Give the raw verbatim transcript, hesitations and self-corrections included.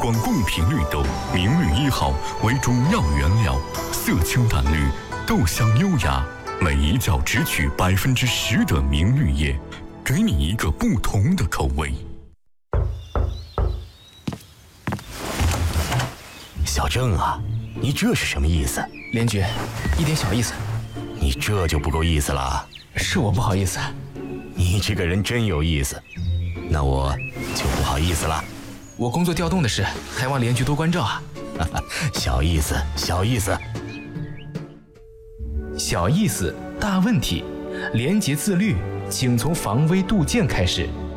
广供品绿豆，明绿一号为主要原料，色清淡绿，豆香优雅，每一角只取百分之十的明绿叶，给你一个不同的口味。 小郑啊，你这是什么意思？ 连局，一点小意思。 你这就不够意思了。 是我不好意思。 你这个人真有意思，那我就不好意思了。 我工作调动的事，还望连局多关照啊。 小意思，小意思。 小意思，大问题。廉洁自律，请从防微杜渐开始。